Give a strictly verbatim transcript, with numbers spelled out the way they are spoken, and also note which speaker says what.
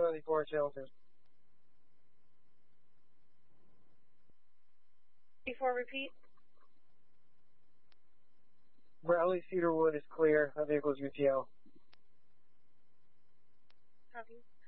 Speaker 1: Charlie four shelter.
Speaker 2: Before repeat.
Speaker 1: Bradley Cedarwood is clear. That vehicle's U T L.
Speaker 2: Copy.